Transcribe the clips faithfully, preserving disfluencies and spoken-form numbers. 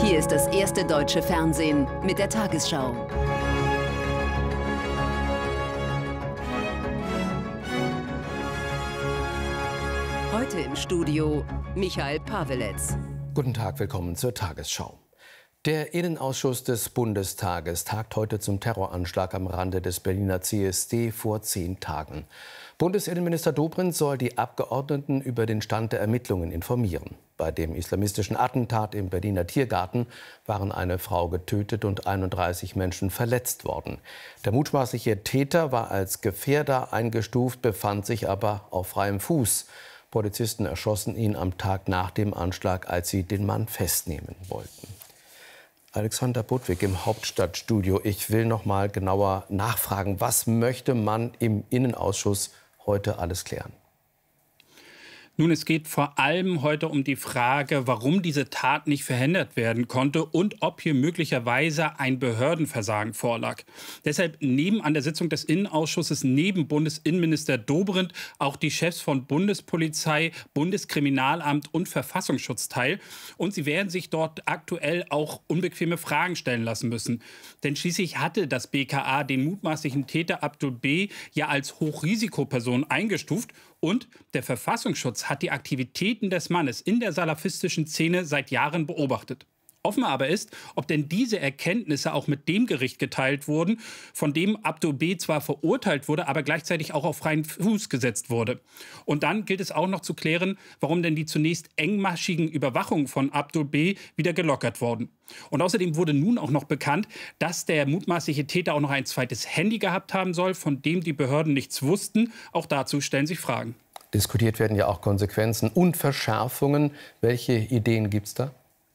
Hier ist das erste deutsche Fernsehen mit der Tagesschau. Heute im Studio Michael Paweletz. Guten Tag, willkommen zur Tagesschau. Der Innenausschuss des Bundestages tagt heute zum Terroranschlag am Rande des Berliner C S D vor zehn Tagen. Bundesinnenminister Dobrindt soll die Abgeordneten über den Stand der Ermittlungen informieren. Bei dem islamistischen Attentat im Berliner Tiergarten waren eine Frau getötet und einunddreißig Menschen verletzt worden. Der mutmaßliche Täter war als Gefährder eingestuft, befand sich aber auf freiem Fuß. Polizisten erschossen ihn am Tag nach dem Anschlag, als sie den Mann festnehmen wollten. Alexander Budwig im Hauptstadtstudio. Ich will noch mal genauer nachfragen, was möchte man im Innenausschuss heute alles klären? Nun, es geht vor allem heute um die Frage, warum diese Tat nicht verhindert werden konnte und ob hier möglicherweise ein Behördenversagen vorlag. Deshalb nehmen an der Sitzung des Innenausschusses neben Bundesinnenminister Dobrindt auch die Chefs von Bundespolizei, Bundeskriminalamt und Verfassungsschutz teil. Und sie werden sich dort aktuell auch unbequeme Fragen stellen lassen müssen. Denn schließlich hatte das B K A den mutmaßlichen Täter Abdul B. ja als Hochrisikoperson eingestuft. Und der Verfassungsschutz hat die Aktivitäten des Mannes in der salafistischen Szene seit Jahren beobachtet. Offen aber ist, ob denn diese Erkenntnisse auch mit dem Gericht geteilt wurden, von dem Abdul B. zwar verurteilt wurde, aber gleichzeitig auch auf freien Fuß gesetzt wurde. Und dann gilt es auch noch zu klären, warum denn die zunächst engmaschigen Überwachungen von Abdul B. wieder gelockert wurden. Und außerdem wurde nun auch noch bekannt, dass der mutmaßliche Täter auch noch ein zweites Handy gehabt haben soll, von dem die Behörden nichts wussten. Auch dazu stellen sich Fragen. Diskutiert werden ja auch Konsequenzen und Verschärfungen. Welche Ideen gibt es da?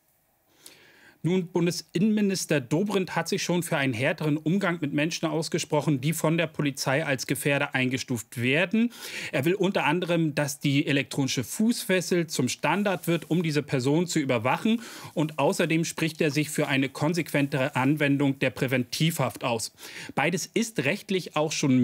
Nun, Bundesinnenminister Dobrindt hat sich schon für einen härteren Umgang mit Menschen ausgesprochen, die von der Polizei als Gefährder eingestuft werden. Er will unter anderem, dass die elektronische Fußfessel zum Standard wird, um diese Person zu überwachen. Und außerdem spricht er sich für eine konsequentere Anwendung der Präventivhaft aus. Beides ist rechtlich auch schon